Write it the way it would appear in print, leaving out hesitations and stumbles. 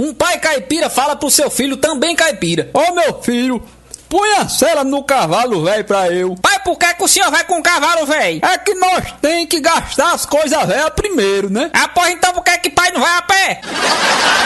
Um pai caipira fala pro seu filho também caipira: Ô meu filho, põe a sela no cavalo, velho, pra eu. pai, por que o senhor vai com o cavalo, velho? É que nós tem que gastar as coisas velhas primeiro, né? Ah, porra, então por que pai não vai a pé?